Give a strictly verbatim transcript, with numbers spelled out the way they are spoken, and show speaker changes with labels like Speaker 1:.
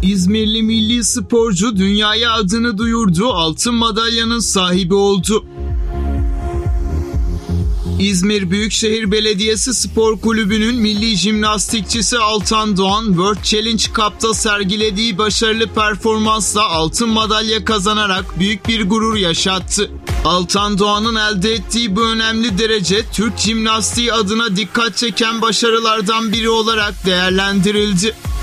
Speaker 1: İzmirli milli sporcu dünyaya adını duyurdu, altın madalyanın sahibi oldu. İzmir Büyükşehir Belediyesi Spor Kulübü'nün milli jimnastikçisi Altan Doğan, World Challenge Cup'ta sergilediği başarılı performansla altın madalya kazanarak büyük bir gurur yaşattı. Altan Doğan'ın elde ettiği bu önemli derece, Türk jimnastiği adına dikkat çeken başarılardan biri olarak değerlendirildi.